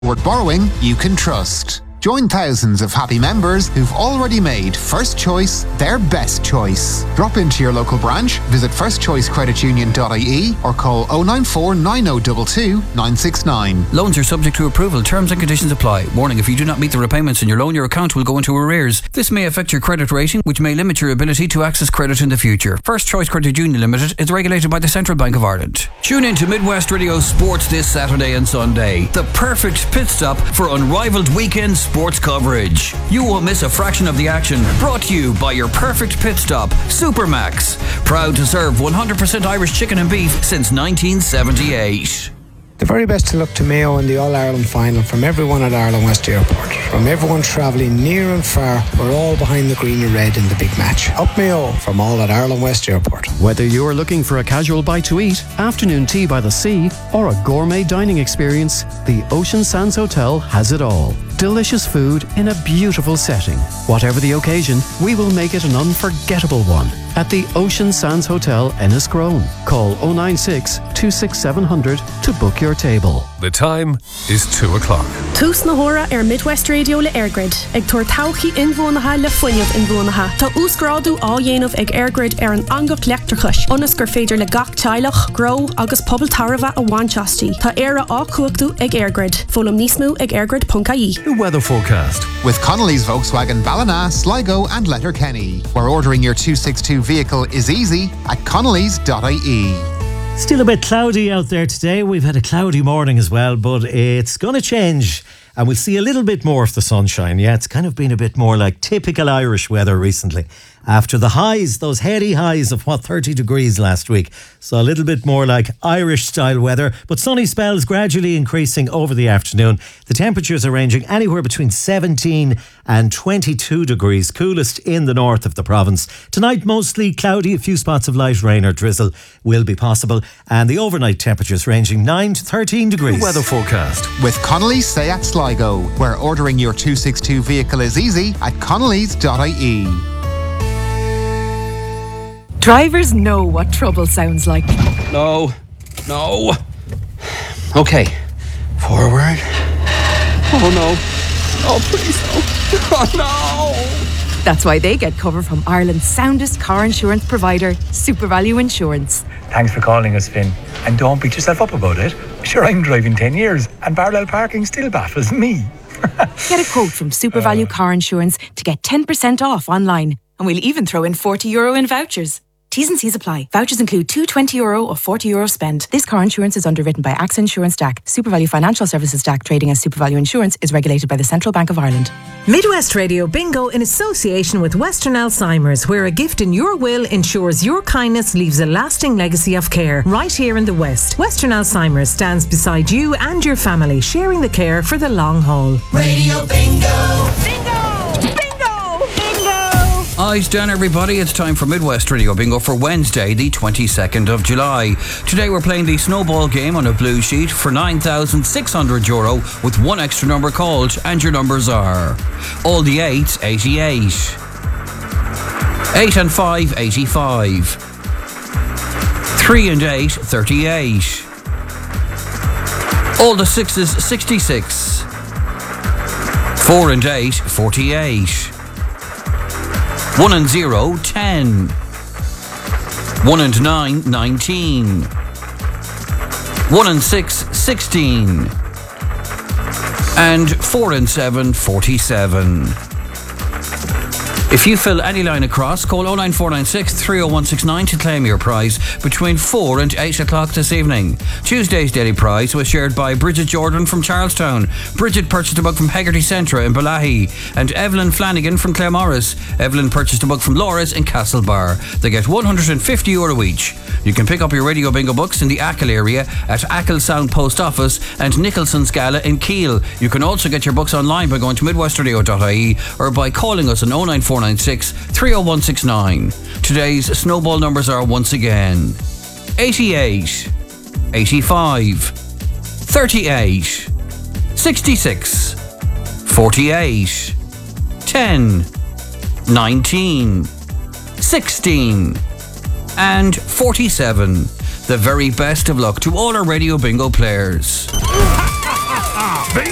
With borrowing you can trust. Join thousands of happy members who've already made First Choice their best choice. Drop into your local branch, visit firstchoicecreditunion.ie or call 094 9022 969. Loans are subject to approval. Terms and conditions apply. Warning, if you do not meet the repayments in your loan, your account will go into arrears. This may affect your credit rating, which may limit your ability to access credit in the future. First Choice Credit Union Limited is regulated by the Central Bank of Ireland. Tune in to Midwest Radio Sports this Saturday and Sunday. The perfect pit stop for unrivaled weekend sports coverage. You won't miss a fraction of the action. Brought to you by your perfect pit stop, Supermax. Proud to serve 100% Irish chicken and beef since 1978. The very best of luck to Mayo in the All-Ireland final from everyone at Ireland West Airport. From everyone travelling near and far, we're all behind the green and red in the big match. Up Mayo from all at Ireland West Airport. Whether you're looking for a casual bite to eat, afternoon tea by the sea, or a gourmet dining experience, the Ocean Sands Hotel has it all. Delicious food in a beautiful setting. Whatever the occasion, we will make it an unforgettable one. At the Ocean Sands Hotel, Enniscrone. Call 096 26 700 to book your table. The time is 2 o'clock. Tús na hora Midwest Radio le Airgrid. Ag tuair tauchi inbhuanacha le foiineamh inbhuanacha. Tá úscrádu á dhéanamh ag Airgrid an angach leachtarchais. Onas gur féidir le gach teilech, grow agus pobl tarva a bhainteastí. Tá éire á cuachtú ag Airgrid. Fólam nísmú ag airgrid.ie. The weather forecast. With Connolly's Volkswagen Ballina, Sligo and Letterkenny, where ordering your 262 vehicle is easy at connellys.ie. Still a bit cloudy out there today. We've had a cloudy morning as well, but it's going to change and we'll see a little bit more of the sunshine. Yeah, it's kind of been a bit more like typical Irish weather recently. After the highs, those heady highs of 30 degrees last week. So a little bit more like Irish style weather, but sunny spells gradually increasing over the afternoon. The temperatures are ranging anywhere between 17 and 22 degrees, coolest in the north of the province. Tonight mostly cloudy, a few spots of light rain or drizzle will be possible, and the overnight temperatures ranging 9 to 13 degrees. The weather forecast. With Connolly's Seat Sligo, where ordering your 262 vehicle is easy at connellys.ie. Drivers know what trouble sounds like. No. Okay. Forward. Oh no. Oh please no. Oh no. That's why they get cover from Ireland's soundest car insurance provider, SuperValue Insurance. Thanks for calling us, Finn. And don't beat yourself up about it. Sure, I'm driving 10 years and parallel parking still baffles me. Get a quote from SuperValue Car Insurance to get 10% off online. And we'll even throw in €40 in vouchers. T's and C's apply. Vouchers include two €20 or €40 spend. This car insurance is underwritten by AXA Insurance DAC. SuperValue Financial Services DAC, trading as SuperValue Insurance, is regulated by the Central Bank of Ireland. Midwest Radio Bingo in association with Western Alzheimer's, where a gift in your will ensures your kindness leaves a lasting legacy of care right here in the West. Western Alzheimer's stands beside you and your family, sharing the care for the long haul. Radio Bingo! Bingo! Eyes down everybody, it's time for Midwest Radio Bingo for Wednesday the 22nd of July. Today we're playing the snowball game on a blue sheet for €9,600 with one extra number called, and your numbers are all the 8s, 88, 8 and 5, 85, 3 and 8, 38, all the 6s, 66, 4 and 8, 48, 1 and 0, 10. 1 and 9, 19. 1 and 6, 16. And 4 and 7, 47. If you fill any line across, call 09496 30169 to claim your prize between 4 and 8 o'clock this evening. Tuesday's daily prize was shared by Bridget Jordan from Charlestown. Bridget purchased a book from Hegarty Centra in Balahi, and Evelyn Flanagan from Claremorris. Evelyn purchased a book from Laura's in Castlebar. They get €150 each. You can pick up your Radio Bingo books in the Achill area at Achill Sound Post Office and Nicholson's Gala in Keele. You can also get your books online by going to midwestradio.ie or by calling us on 09496 30169. Today's snowball numbers are once again 88, 85, 38, 66, 48, 10, 19, 16 and 47. The very best of luck to all our Radio Bingo players. Bingo!